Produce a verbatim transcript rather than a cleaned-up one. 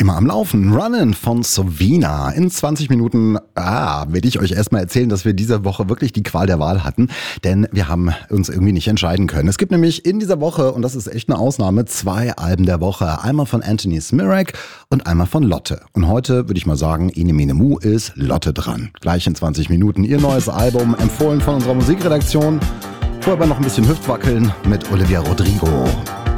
Immer am Laufen, Runnin' von Sovina. In zwanzig Minuten ah, werde ich euch erstmal erzählen, dass wir diese Woche wirklich die Qual der Wahl hatten, denn wir haben uns irgendwie nicht entscheiden können. Es gibt nämlich in dieser Woche, und das ist echt eine Ausnahme, zwei Alben der Woche. Einmal von Anthony Smirak und einmal von Lotte. Und heute würde ich mal sagen, Ene Mene Mu ist Lotte dran. Gleich in zwanzig Minuten ihr neues Album, empfohlen von unserer Musikredaktion. Vorher aber noch ein bisschen Hüftwackeln mit Olivia Rodrigo.